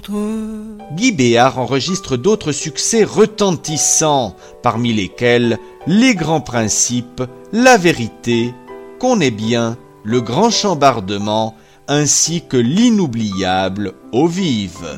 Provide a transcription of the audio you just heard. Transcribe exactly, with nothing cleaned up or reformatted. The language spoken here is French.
toi. Guy Béart enregistre d'autres succès retentissants, parmi lesquels Les Grands Principes, La Vérité, Qu'on est bien, Le Grand Chambardement, ainsi que l'inoubliable Eaux vives.